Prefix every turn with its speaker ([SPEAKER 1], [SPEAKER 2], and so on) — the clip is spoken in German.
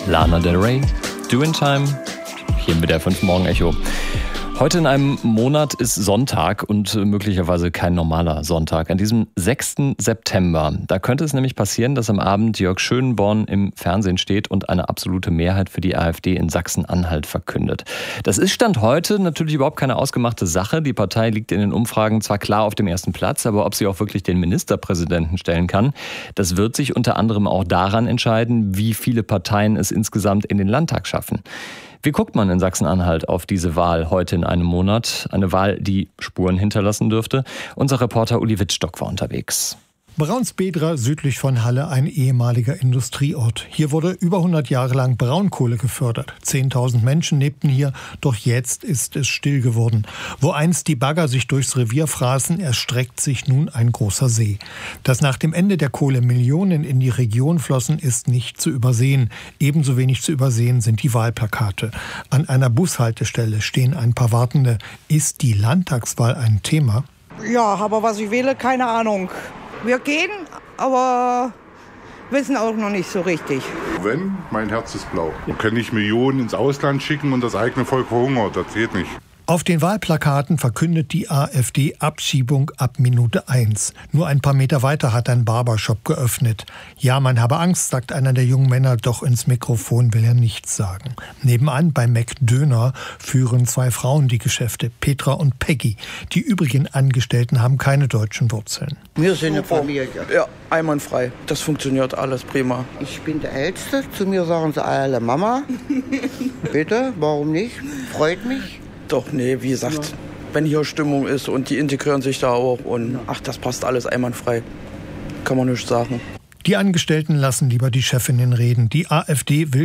[SPEAKER 1] Lana Del Rey, Doing Time, hier im WDR 5 Morgen Echo. Heute in einem Monat ist Sonntag und möglicherweise kein normaler Sonntag. An diesem 6. September, da könnte es nämlich passieren, dass am Abend Jörg Schönborn im Fernsehen steht und eine absolute Mehrheit für die AfD in Sachsen-Anhalt verkündet. Das ist Stand heute natürlich überhaupt keine ausgemachte Sache. Die Partei liegt in den Umfragen zwar klar auf dem ersten Platz, aber ob sie auch wirklich den Ministerpräsidenten stellen kann, das wird sich unter anderem auch daran entscheiden, wie viele Parteien es insgesamt in den Landtag schaffen. Wie guckt man in Sachsen-Anhalt auf diese Wahl heute in einem Monat? Eine Wahl, die Spuren hinterlassen dürfte. Unser Reporter Uli Wittstock war unterwegs.
[SPEAKER 2] Braunsbedra, südlich von Halle, ein ehemaliger Industrieort. Hier wurde über 100 Jahre lang Braunkohle gefördert. 10.000 Menschen lebten hier, doch jetzt ist es still geworden. Wo einst die Bagger sich durchs Revier fraßen, erstreckt sich nun ein großer See. Dass nach dem Ende der Kohle Millionen in die Region flossen, ist nicht zu übersehen. Ebenso wenig zu übersehen sind die Wahlplakate. An einer Bushaltestelle stehen ein paar Wartende. Ist die Landtagswahl ein Thema?
[SPEAKER 3] Ja, aber was ich wähle, keine Ahnung. Wir gehen, aber wissen auch noch nicht so richtig.
[SPEAKER 4] Wenn, mein Herz ist blau. Man kann nicht Millionen ins Ausland schicken und das eigene Volk verhungert. Das geht nicht.
[SPEAKER 2] Auf den Wahlplakaten verkündet die AfD Abschiebung ab Minute 1. Nur ein paar Meter weiter hat ein Barbershop geöffnet. Ja, man habe Angst, sagt einer der jungen Männer, doch ins Mikrofon will er nichts sagen. Nebenan bei McDöner führen 2 Frauen die Geschäfte, Petra und Peggy. Die übrigen Angestellten haben keine deutschen Wurzeln.
[SPEAKER 5] Wir sind eine Familie.
[SPEAKER 6] Ja, einwandfrei. Das funktioniert alles prima.
[SPEAKER 5] Ich bin der Älteste. Zu mir sagen sie alle Mama. Bitte, warum nicht? Freut mich.
[SPEAKER 6] Doch, nee, wie gesagt, wenn hier Stimmung ist und die integrieren sich da auch und das passt alles einwandfrei. Kann man nichts sagen.
[SPEAKER 2] Die Angestellten lassen lieber die Chefinnen reden. Die AfD will